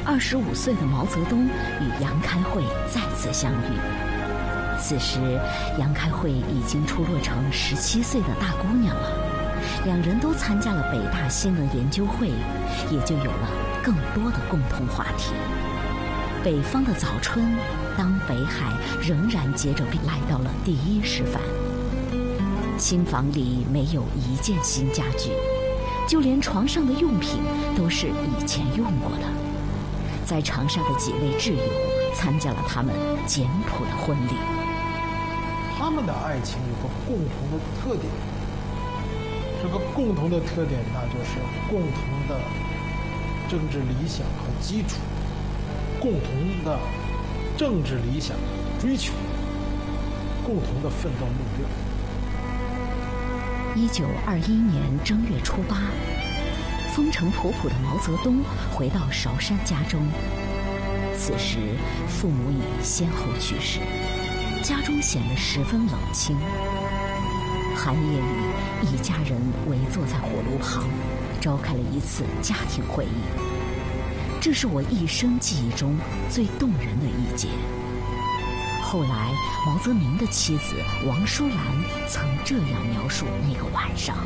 25岁的毛泽东与杨开慧再次相遇。此时，杨开慧已经出落成17岁的大姑娘了，两人都参加了北大新闻研究会，也就有了更多的共同话题。北方的早春，当北海仍然结着冰来到了第1师范。新房里没有一件新家具，就连床上的用品都是以前用过的。在长沙的几位挚友参加了他们简朴的婚礼。 他们的爱情有个共同的特点，这个共同的特点那就是共同的政治理想和基础，共同的政治理想追求，共同的奋斗目标。 1921年正月初8，风尘仆仆的毛泽东回到韶山家中。此时，父母已先后去世，家中显得十分冷清。寒夜里，一家人围坐在火炉旁，召开了一次家庭会议。这是我一生记忆中最动人的一节。后来，毛泽民的妻子王淑兰曾这样描述那个晚上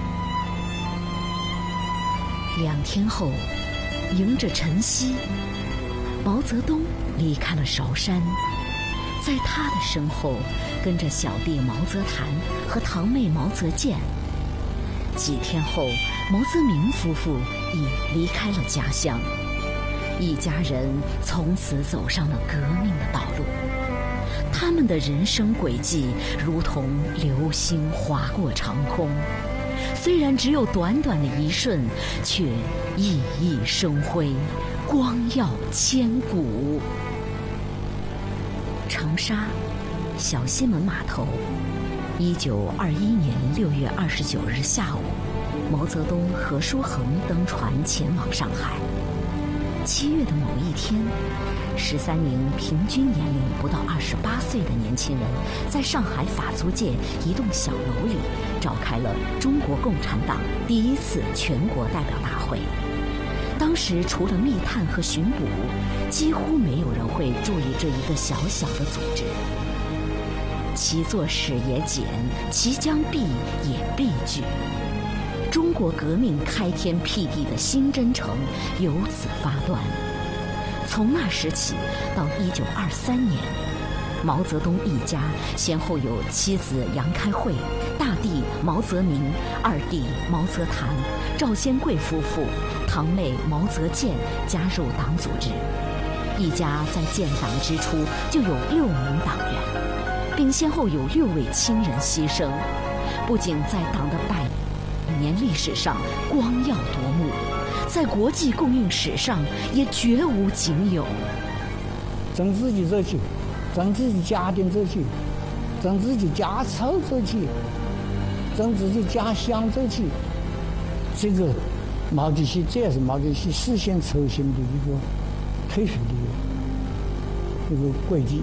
：2天后，迎着晨曦，毛泽东离开了韶山，在他的身后跟着小弟毛泽谭和堂妹毛泽建。几天后，毛泽民夫妇已离开了家乡，一家人从此走上了革命的道路。他们的人生轨迹如同流星划过长空，虽然只有短短的一瞬，却熠熠生辉，光耀千古。长沙小西门码头，1921年6月29日下午，毛泽东和舒衡登船前往上海。7月的某一天，13名平均年龄不到28岁的年轻人，在上海法租界一栋小楼里召开了中国共产党第1次全国代表大会。当时除了密探和巡捕，几乎没有人会注意这一个小小的组织。其作始也简，其将毕也必具。中国革命开天辟地的新征程由此发端。从那时起到1923年，毛泽东一家先后有妻子杨开慧、大弟毛泽民、二弟毛泽谭、赵先贵夫妇、堂妹毛泽建加入党组织。一家在建党之初就有6名党员，并先后有6位亲人牺牲，不仅在党的100年历史上光耀夺目，在国际共运史上也绝无仅有。 从自己做起，从自己家庭做起，从自己家草做起，从自己家乡做起。这个毛主席，这也是毛主席实现初心的一个推行的一个轨迹。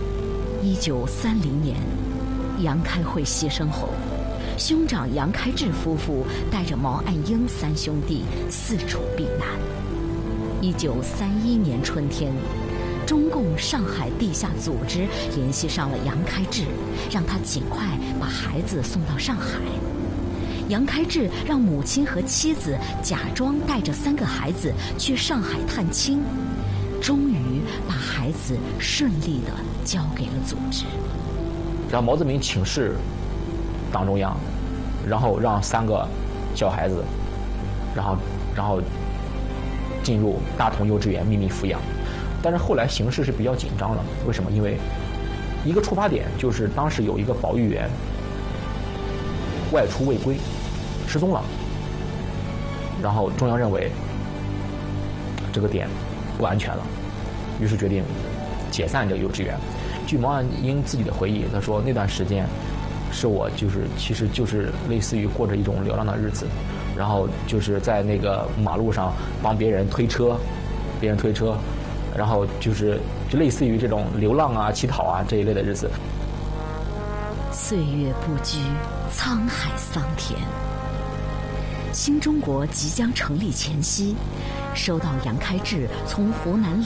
1930年，杨开慧牺牲后，兄长杨开智夫妇带着毛岸英3兄弟四处避难。1931年春天，中共上海地下组织联系上了杨开智，让他尽快把孩子送到上海。杨开智让母亲和妻子假装带着3个孩子去上海探亲，终于把孩子顺利地交给了组织。 让毛泽民请示党中央，然后让3个小孩子，然后进入大同幼稚园秘密抚养。但是后来形势是比较紧张的，为什么？因为一个出发点就是当时有一个保育员外出未归，失踪了，然后中央认为这个点不安全了，于是决定解散这个幼稚园。据毛岸英自己的回忆，他说那段时间是我其实就是类似于过着一种流浪的日子，然后就是在那个马路上帮别人推车，然后就类似于这种流浪啊、乞讨啊这一类的日子。 岁月不居，沧海桑田。新中国即将成立前夕，收到杨开智从湖南